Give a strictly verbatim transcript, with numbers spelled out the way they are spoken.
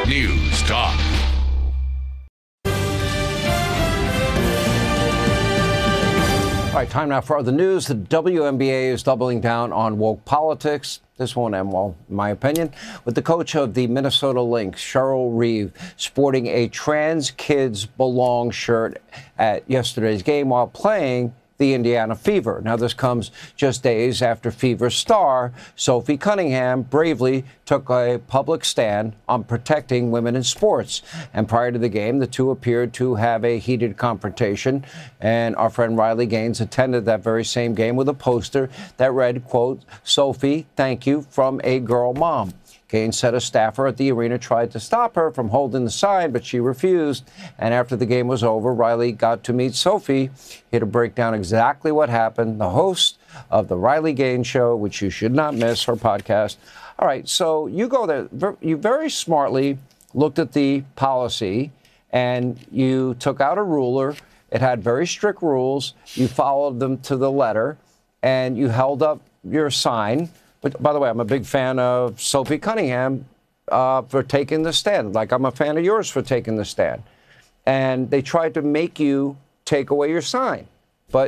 News Talk. All right, time now for other news. The W N B A is doubling down on woke politics. This won't end well, in my opinion, with the coach of the Minnesota Lynx, Cheryl Reeve, sporting a Trans Kids Belong shirt at yesterday's game while playing the Indiana Fever. Now, this comes just days after Fever star Sophie Cunningham bravely took a public stand on protecting women in sports. And prior to the game, the two appeared to have a heated confrontation. And our friend Riley Gaines attended that very same game with a poster that read, quote, "Sophie, thank you from a girl mom." Gaines said a staffer at the arena tried to stop her from holding the sign, but she refused. And after the game was over, Riley got to meet Sophie, here to break down exactly what happened. The host of the Riley Gaines Show, which you should not miss, her podcast. All right, so you go there. You very smartly looked at the policy, and you took out a ruler. It had very strict rules. You followed them to the letter, and you held up your sign. But, by the way, I'm a big fan of Sophie Cunningham uh, for taking the stand, like I'm a fan of yours for taking the stand. And they tried to make you take away your sign.